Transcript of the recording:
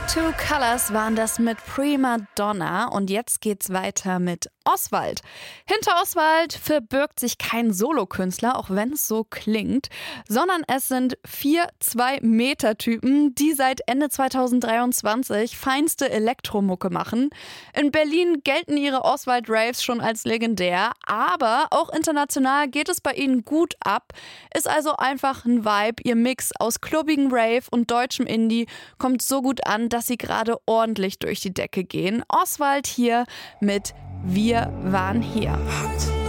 Two Colors waren das mit Prima Donna und jetzt geht's weiter mit Oswald. Hinter Oswald verbirgt sich kein Solokünstler, auch wenn es so klingt, sondern es sind 4 2-Meter-Typen, die seit Ende 2023 feinste Elektromucke machen. In Berlin gelten ihre Oswald-Raves schon als legendär, aber auch international geht es bei ihnen gut ab. Ist also einfach ein Vibe. Ihr Mix aus klubbigen Rave und deutschem Indie kommt so gut an, dass sie gerade ordentlich durch die Decke gehen. Oswald hier mit Wir waren hier.